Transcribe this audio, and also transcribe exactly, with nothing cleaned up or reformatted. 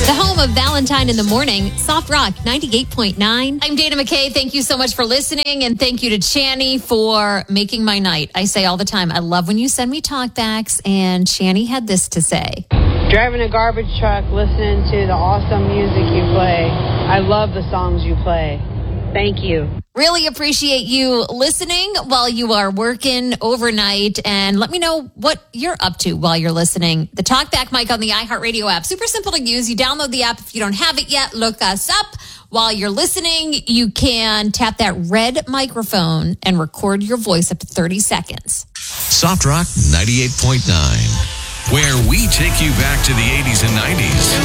The home of Valentine in the Morning, Soft Rock ninety-eight point nine. I'm Dana McKay. Thank you so much for listening, and thank you to Channy for making my night. I say all the time, I love when you send me talkbacks, and Channy had this to say. Driving a garbage truck, listening to the awesome music you play. I love the songs you play. Thank you. Really appreciate you listening while you are working overnight, and let me know what you're up to while you're listening. The Talkback mic on the iHeartRadio app. Super simple to use. You download the app. If you don't have it yet, look us up. While you're listening, you can tap that red microphone and record your voice up to thirty seconds. Soft Rock ninety-eight point nine, where we take you back to the eighties and nineties.